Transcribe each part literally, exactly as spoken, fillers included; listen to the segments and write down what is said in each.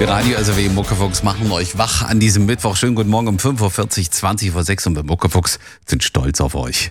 Wir Radio S R W Muckefuchs machen euch wach an diesem Mittwoch. Schönen guten Morgen um fünf Uhr vierzig, zwanzig vor sechs und wir Muckefuchs sind stolz auf euch.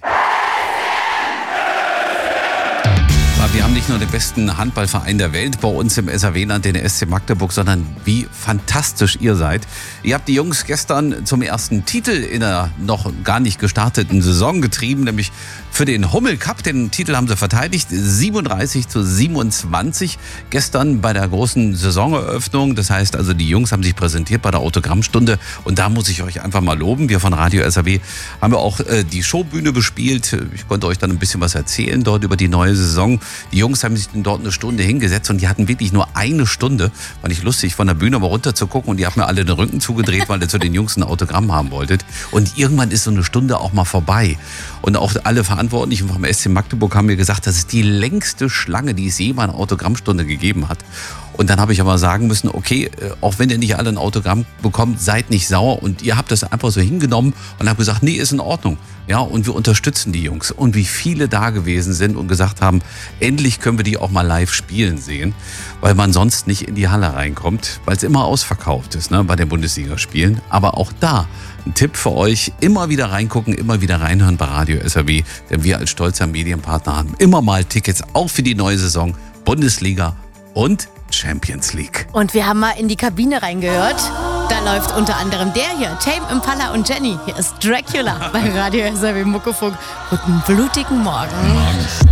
Wir haben nicht nur den besten Handballverein der Welt bei uns im S R W-Land, den S C Magdeburg, sondern wie fantastisch ihr seid. Ihr habt die Jungs gestern zum ersten Titel in der noch gar nicht gestarteten Saison getrieben, nämlich für den Hummel Cup. Den Titel haben sie verteidigt, siebenunddreißig zu siebenundzwanzig gestern bei der großen Saisoneröffnung. Das heißt also, die Jungs haben sich präsentiert bei der Autogrammstunde und da muss ich euch einfach mal loben. Wir von Radio S R W haben ja auch äh, die Showbühne bespielt. Ich konnte euch dann ein bisschen was erzählen dort über die neue Saison. Die Jungs haben sich dort eine Stunde hingesetzt und die hatten wirklich nur eine Stunde. War nicht lustig, von der Bühne mal runter zu gucken und die haben mir alle den Rücken zugedreht, weil ihr zu den Jungs ein Autogramm haben wolltet. Und irgendwann ist so eine Stunde auch mal vorbei. Und auch alle Verantwortlichen vom S C Magdeburg haben mir gesagt, das ist die längste Schlange, die es je mal eine Autogrammstunde gegeben hat. Und dann habe ich aber sagen müssen, okay, auch wenn ihr nicht alle ein Autogramm bekommt, seid nicht sauer. Und ihr habt das einfach so hingenommen und habt gesagt, nee, ist in Ordnung. Ja, und wir unterstützen die Jungs. Und wie viele da gewesen sind und gesagt haben, endlich können wir die auch mal live spielen sehen, weil man sonst nicht in die Halle reinkommt, weil es immer ausverkauft ist, ne, bei den Bundesligaspielen. Aber auch da ein Tipp für euch, immer wieder reingucken, immer wieder reinhören bei Radio S R W, denn wir als stolzer Medienpartner haben immer mal Tickets, auch für die neue Saison, Bundesliga und Champions League. Und wir haben mal in die Kabine reingehört. Da läuft unter anderem der hier, Tame Impala und Jenny. Hier ist Dracula bei Radio S R W Muckefuchs. Guten blutigen Morgen. Morgen.